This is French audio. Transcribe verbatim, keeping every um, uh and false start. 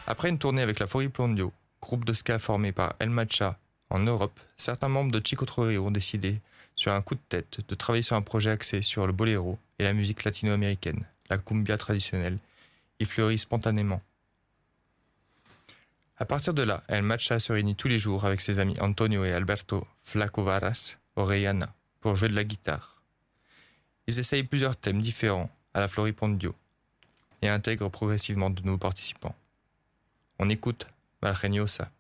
Après une tournée avec la Floripondio, groupe de ska formé par El Macha en Europe, certains membres de Chico Trujillo ont décidé, sur un coup de tête, de travailler sur un projet axé sur le boléro et la musique latino-américaine, la cumbia traditionnelle. Il fleurit spontanément. À partir de là, El Macha se réunit tous les jours avec ses amis Antonio et Alberto Flaco Varas Orellana pour jouer de la guitare. Ils essayent plusieurs thèmes différents à la Floripondio et intègrent progressivement de nouveaux participants. On écoute Malgeniosa.